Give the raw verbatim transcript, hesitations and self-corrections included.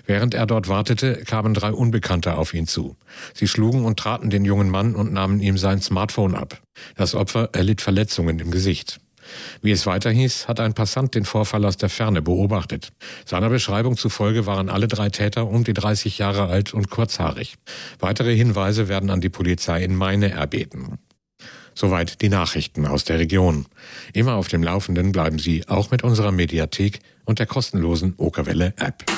Während er dort wartete, kamen drei Unbekannte auf ihn zu. Sie schlugen und traten den jungen Mann und nahmen ihm sein Smartphone ab. Das Opfer erlitt Verletzungen im Gesicht. Wie es weiter hieß, hat ein Passant den Vorfall aus der Ferne beobachtet. Seiner Beschreibung zufolge waren alle drei Täter um die dreißig Jahre alt und kurzhaarig. Weitere Hinweise werden an die Polizei in Meine erbeten. Soweit die Nachrichten aus der Region. Immer auf dem Laufenden bleiben Sie auch mit unserer Mediathek und der kostenlosen Okerwelle-App.